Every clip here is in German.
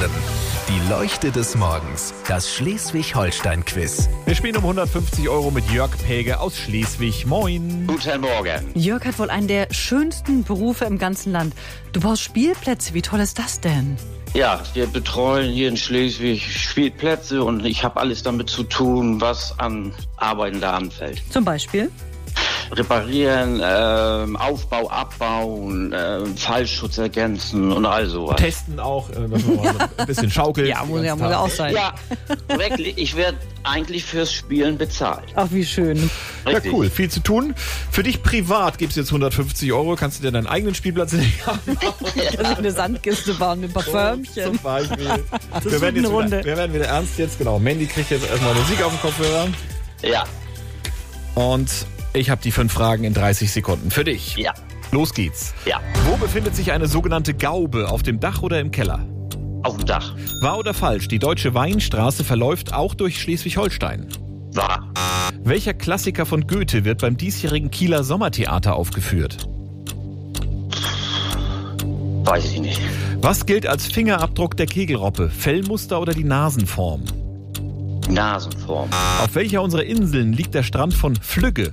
Morgen. Die Leuchte des Morgens. Das Schleswig-Holstein-Quiz. Wir spielen um 150 € mit Jörg Päge aus Schleswig. Moin. Guten Morgen. Jörg hat wohl einen der schönsten Berufe im ganzen Land. Du baust Spielplätze. Wie toll ist das denn? Ja, wir betreuen hier in Schleswig Spielplätze und ich habe alles damit zu tun, was an Arbeiten da anfällt. Zum Beispiel? Reparieren, Aufbau, Abbau, Fallschutz ergänzen und all sowas. Testen auch, dass man mal so ein bisschen schaukelt. Ja, muss ja auch sein. Ja, wirklich, ich werde eigentlich fürs Spielen bezahlt. Ach, wie schön. Ja, Richtig. cool. Viel zu tun. Für dich privat gibt es jetzt 150 €. Kannst du dir deinen eigenen Spielplatz haben? Also eine Sandkiste bauen mit ein paar Förmchen. Zum Beispiel. wird eine Runde. Wir werden wieder ernst jetzt. Genau. Mandy kriegt jetzt erstmal Musik auf den Kopfhörer. Ja, Und ich habe die 5 Fragen in 30 Sekunden für dich. ja, Los geht's. ja. Wo befindet sich eine sogenannte Gaube? Auf dem Dach oder im Keller? Auf dem Dach. Wahr oder falsch? Die Deutsche Weinstraße verläuft auch durch Schleswig-Holstein. Wahr. Welcher Klassiker von Goethe wird beim diesjährigen Kieler Sommertheater aufgeführt? Weiß ich nicht. Was gilt als Fingerabdruck der Kegelrobbe? Fellmuster oder die Nasenform? Nasenform. Auf welcher unserer Inseln liegt der Strand von Flügge?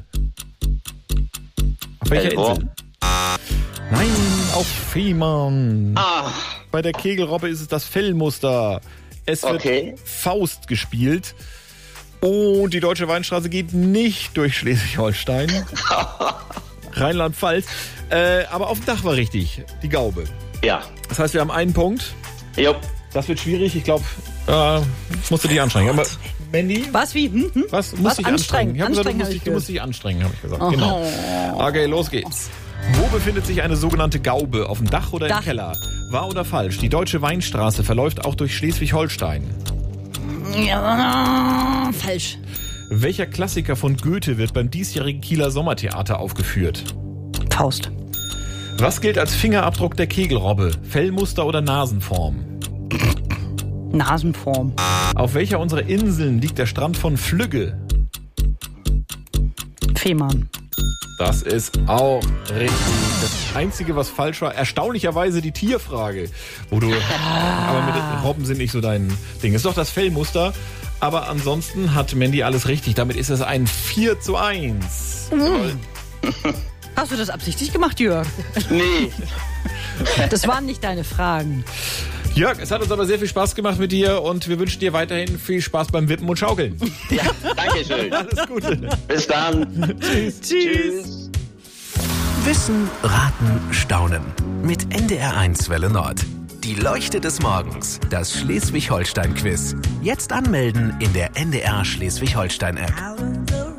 Auf welcher Elborn. Insel? Nein, auf Fehmarn. Ah, Bei der Kegelrobbe ist es das Fellmuster. Es wird Okay. Faust gespielt. Und die Deutsche Weinstraße geht nicht durch Schleswig-Holstein. Rheinland-Pfalz. Aber auf dem Dach war richtig, die Gaube. ja. Das heißt, wir haben einen Punkt. Jupp. Das wird schwierig. Ich glaube, musst du dich anstrengen. Aber Mandy, Was, wie? was muss dich anstrengen? Ich habe gesagt, Anstrengen, du musst dich anstrengen, habe ich gesagt. Oh. Genau. Okay, los geht's. Wo befindet sich eine sogenannte Gaube? Auf dem Dach oder im Dach. Keller? Wahr oder falsch? Die Deutsche Weinstraße verläuft auch durch Schleswig-Holstein. Ja, falsch. Welcher Klassiker von Goethe wird beim diesjährigen Kieler Sommertheater aufgeführt? Faust. Was gilt als Fingerabdruck der Kegelrobbe? Fellmuster oder Nasenform? Nasenform. Auf welcher unserer Inseln liegt der Strand von Flügge? Fehmarn. Das ist auch richtig. Das Einzige, was falsch war, erstaunlicherweise die Tierfrage. Aber mit Robben sind nicht so dein Ding. Ist doch das Fellmuster. Aber ansonsten hat Mandy alles richtig. Damit ist es ein 4:1. Hast du das absichtlich gemacht, Jörg? Nee. Das waren nicht deine Fragen. Jörg, es hat uns aber sehr viel Spaß gemacht mit dir und wir wünschen dir weiterhin viel Spaß beim Wippen und Schaukeln. Ja, danke schön. Alles Gute. Bis dann. Tschüss. Wissen, raten, staunen. Mit NDR1 Welle Nord. Die Leuchte des Morgens. Das Schleswig-Holstein-Quiz. Jetzt anmelden in der NDR Schleswig-Holstein-App.